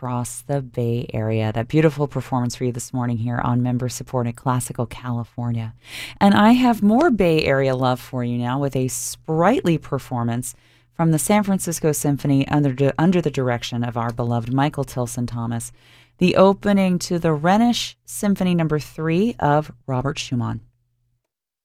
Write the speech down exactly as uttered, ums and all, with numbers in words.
across the Bay Area. That beautiful performance for you this morning here on member-supported Classical California. And I have more Bay Area love for you now with a sprightly performance from the San Francisco Symphony under, under the direction of our beloved Michael Tilson Thomas, the opening to the Rhenish Symphony Number three of Robert Schumann.